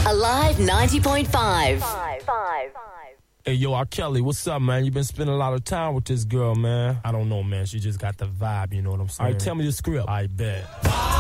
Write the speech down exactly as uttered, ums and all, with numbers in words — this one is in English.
Alive ninety point five. Hey, yo, R. Kelly, what's up, man? You been spending a lot of time with this girl, man. I don't know, man. She just got the vibe, you know what I'm saying? All right, tell me the script. I bet.